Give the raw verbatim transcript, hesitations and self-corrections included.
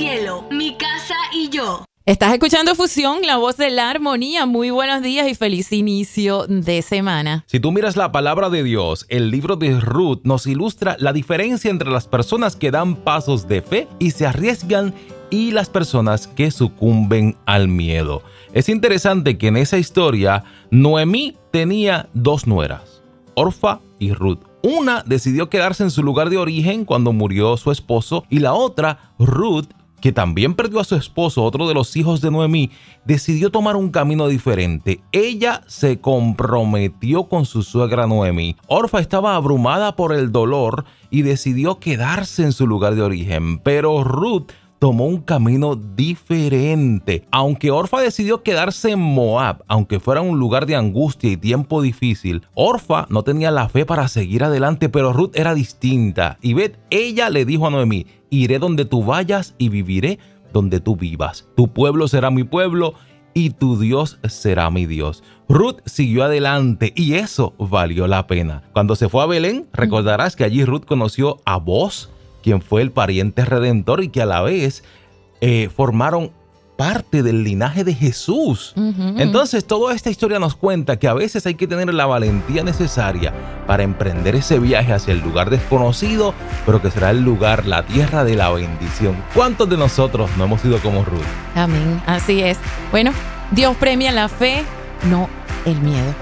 cielo, mi casa y yo. Estás escuchando Fusión, la voz de la armonía. Muy buenos días y feliz inicio de semana. Si tú miras la palabra de Dios, el libro de Ruth nos ilustra la diferencia entre las personas que dan pasos de fe y se arriesgan y las personas que sucumben al miedo. Es interesante que en esa historia Noemí tenía dos nueras, Orfa y Ruth. Una decidió quedarse en su lugar de origen cuando murió su esposo y la otra, Ruth, que también perdió a su esposo, otro de los hijos de Noemí, decidió tomar un camino diferente. Ella se comprometió con su suegra Noemí. Orfa estaba abrumada por el dolor y decidió quedarse en su lugar de origen, pero Ruth tomó un camino diferente. Aunque Orfa decidió quedarse en Moab, aunque fuera un lugar de angustia y tiempo difícil, Orfa no tenía la fe para seguir adelante, pero Ruth era distinta. Y ved, ella le dijo a Noemí: iré donde tú vayas y viviré donde tú vivas. Tu pueblo será mi pueblo y tu Dios será mi Dios. Ruth siguió adelante y eso valió la pena. Cuando se fue a Belén, recordarás que allí Ruth conoció a Boaz, quien fue el pariente redentor y que a la vez eh, formaron parte del linaje de Jesús. Uh-huh. Entonces, toda esta historia nos cuenta que a veces hay que tener la valentía necesaria para emprender ese viaje hacia el lugar desconocido, pero que será el lugar, la tierra de la bendición. ¿Cuántos de nosotros no hemos sido como Ruth? Amén, así es. Bueno, Dios premia la fe, no el miedo.